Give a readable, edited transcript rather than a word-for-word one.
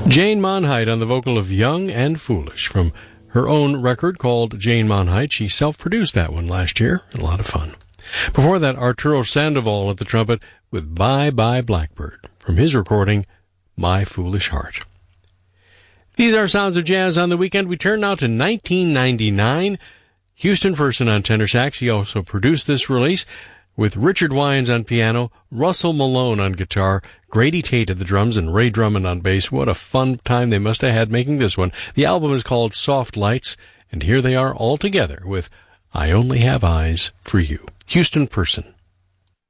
Jane Monheit on the vocal of Young and Foolish from her own record called Jane Monheit. She self-produced that one last year. A lot of fun. Before that, Arturo Sandoval at the trumpet with Bye Bye Blackbird from his recording My Foolish Heart. These are Sounds of Jazz on the Weekend. We turn now to 1999. Houston Person on tenor sax. He also produced this release with Richard Wines on piano, Russell Malone on guitar, Grady Tate at the drums, and Ray Drummond on bass. What a fun time they must have had making this one. The album is called Soft Lights, and here they are all together with I Only Have Eyes for You. Houston Person.